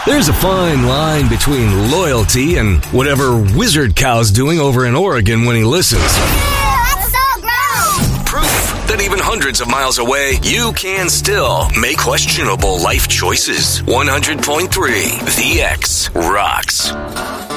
There's a fine line between loyalty and whatever Wizard Cow's doing over in Oregon when he listens. That's so gross! Proof that even hundreds of miles away, you can still make questionable life choices. 100.3 The X rocks.